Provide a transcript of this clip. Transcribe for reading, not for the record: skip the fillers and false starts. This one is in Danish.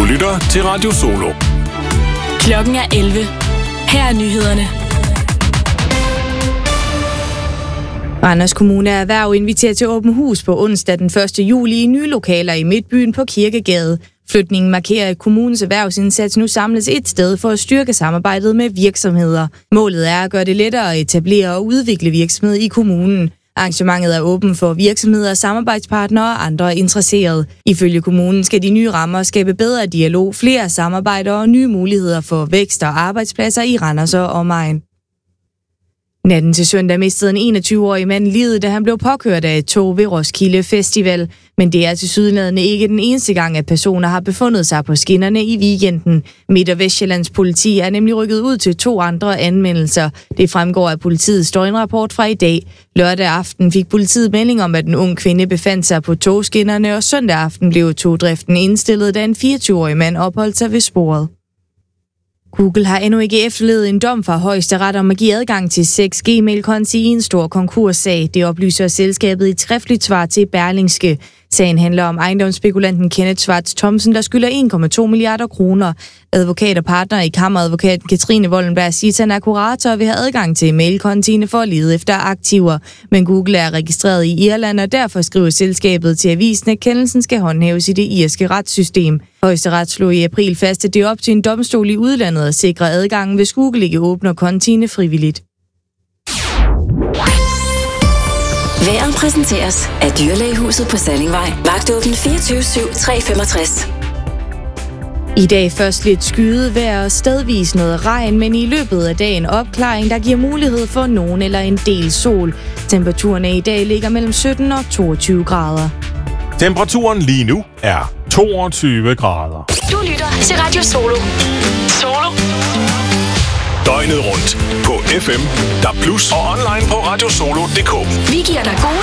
lytter til Radio Solo. Klokken er 11. Her er nyhederne. Randers Kommune Erhverv inviterer til åben hus på onsdag den 1. juli i nye lokaler i Midtbyen på Kirkegade. Flytningen markerer, at kommunens erhvervsindsats nu samles et sted for at styrke samarbejdet med virksomheder. Målet er at gøre det lettere at etablere og udvikle virksomhed i kommunen. Arrangementet er åbent for virksomheder, samarbejdspartnere og andre interesserede. Ifølge kommunen skal de nye rammer skabe bedre dialog, flere samarbejder og nye muligheder for vækst og arbejdspladser i Randers og omegn. Natten til søndag mistede en 21-årig mand livet, da han blev påkørt af et tog ved Roskilde Festival. Men det er tilsyneladende ikke den eneste gang, at personer har befundet sig på skinnerne i weekenden. Midt- og Vestjyllands politi er nemlig rykket ud til 2 andre anmeldelser. Det fremgår af politiets døgnrapport fra i dag. Lørdag aften fik politiet melding om, at en ung kvinde befandt sig på togskinnerne, og søndag aften blev togdriften indstillet, da en 24-årig mand opholdt sig ved sporet. Google har endnu ikke efterlevet en dom fra Højesteret om at give adgang til 6 Gmail-konti i en stor konkurssag. Det oplyser selskabet i et skriftligt svar til Berlingske. Sagen handler om ejendomsspekulanten Kenneth Schwartz Thomsen, der skylder 1,2 milliarder kroner. Advokat og partner i kammeradvokaten Katrine Wollenberg siger, at han er kurator og vil have adgang til mailkontiene for at lede efter aktiver. Men Google er registreret i Irland, og derfor skriver selskabet til avisen, at kendelsen skal håndhæves i det irske retssystem. Højesteret slog i april fast, at det er op til en domstol i udlandet at sikre adgangen, hvis Google ikke åbner kontiene frivilligt. Vejret præsenteres af Dyrlægehuset på Sallingvej. Vagtåben 24/7/365. I dag først lidt skyet vejr og stedvis noget regn, men i løbet af dagen opklaring, der giver mulighed for nogen eller en del sol. Temperaturen i dag ligger mellem 17 og 22 grader. Temperaturen lige nu er 22 grader. Du lytter til Radio Solo. Solo. Døgnet rundt på FM, DAB+ og online på radiosolo.dk. Vi giver dig gode